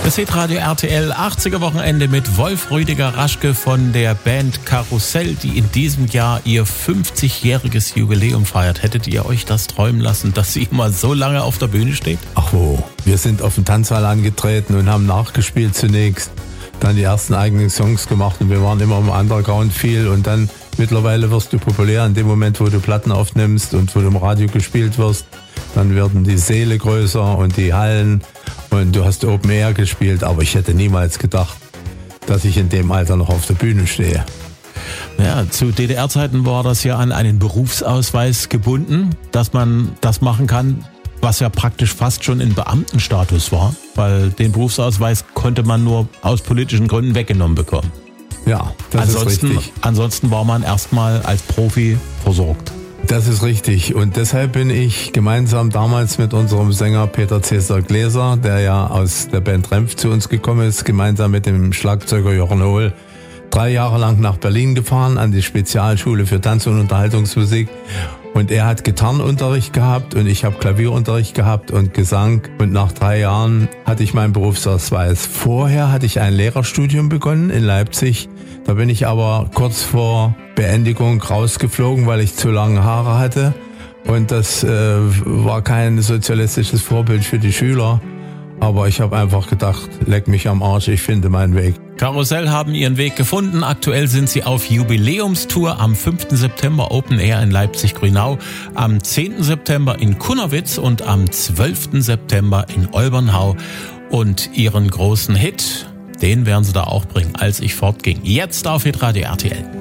Das Hitradio RTL 80er Wochenende mit Wolf Rüdiger Raschke von der Band Karussell, die in diesem Jahr ihr 50-jähriges Jubiläum feiert. Hättet ihr euch das träumen lassen, dass sie mal so lange auf der Bühne steht? Ach wo, wir sind auf den Tanzsaal angetreten und haben nachgespielt zunächst, dann die ersten eigenen Songs gemacht und wir waren immer im Underground viel und dann mittlerweile wirst du populär in dem Moment, wo du Platten aufnimmst und wo du im Radio gespielt wirst. Dann werden die Säle größer und die Hallen und du hast Open Air gespielt, aber ich hätte niemals gedacht, dass ich in dem Alter noch auf der Bühne stehe. Ja, zu DDR-Zeiten war das ja an einen Berufsausweis gebunden, dass man das machen kann, was ja praktisch fast schon in Beamtenstatus war, weil den Berufsausweis konnte man nur aus politischen Gründen weggenommen bekommen. Ja, das ist richtig. Ansonsten war man erstmal als Profi versorgt. Das ist richtig und deshalb bin ich gemeinsam damals mit unserem Sänger Peter Cäsar Gläser, der ja aus der Band Renf zu uns gekommen ist, gemeinsam mit dem Schlagzeuger Jochen Hohl 3 Jahre lang nach Berlin gefahren an die Spezialschule für Tanz- und Unterhaltungsmusik. Und er hat Gitarrenunterricht gehabt und ich habe Klavierunterricht gehabt und Gesang. Und nach 3 Jahren hatte ich meinen Berufsausweis. Vorher hatte ich ein Lehrerstudium begonnen in Leipzig. Da bin ich aber kurz vor Beendigung rausgeflogen, weil ich zu lange Haare hatte. Und das war kein sozialistisches Vorbild für die Schüler. Aber ich habe einfach gedacht, leck mich am Arsch, ich finde meinen Weg. Karussell haben ihren Weg gefunden. Aktuell sind sie auf Jubiläumstour am 5. September Open Air in Leipzig-Grünau, am 10. September in Kunnewitz und am 12. September in Olbernhau. Und ihren großen Hit, den werden sie da auch bringen, als ich fortging. Jetzt auf Hitradio RTL.